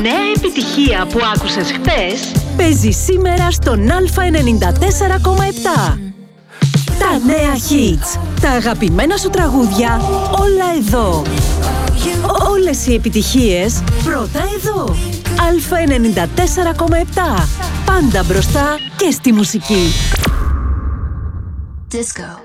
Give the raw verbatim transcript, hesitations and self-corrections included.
νέα επιτυχία που άκουσες χτες παίζει σήμερα στον Α ενενήντα τέσσερα κόμμα επτά. Τα νέα hits, τα αγαπημένα σου τραγούδια, όλα εδώ. Όλες οι επιτυχίες πρώτα εδώ. Α ενενήντα τέσσερα κόμμα επτά. Πάντα μπροστά και στη μουσική. Disco.